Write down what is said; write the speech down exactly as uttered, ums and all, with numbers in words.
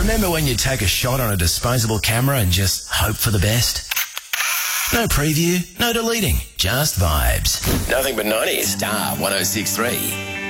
Remember when you take a shot on a disposable camera and just hope for the best? No preview, no deleting, just vibes. Nothing but nineties. Star one oh six three.